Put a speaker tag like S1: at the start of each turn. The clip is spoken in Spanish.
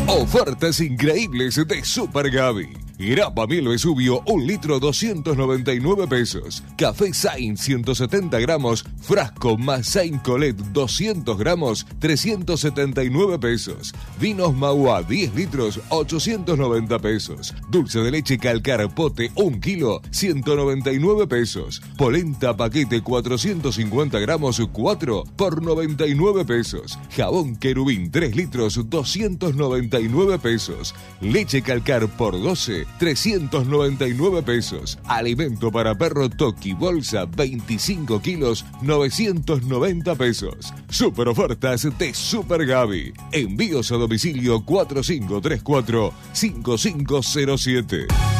S1: Ofertas increíbles de Super Gaby. Grapa miel Vesubio, 1 litro 299 pesos. Café Saint 170 gramos, frasco más Saint Colette 200 gramos, 379 pesos. Vinos Mahua 10 litros, 890 pesos. Dulce de leche Calcar Pote 1 kilo, 199 pesos. Polenta paquete 450 gramos, 4 por 99 pesos. Jabón Querubín 3 litros, 299 pesos. Leche Calcar por 12, 399 pesos. Alimento para perro Toki Bolsa 25 kilos, 990 pesos. Super ofertas de Super Gaby. Envíos a domicilio 4534-5507.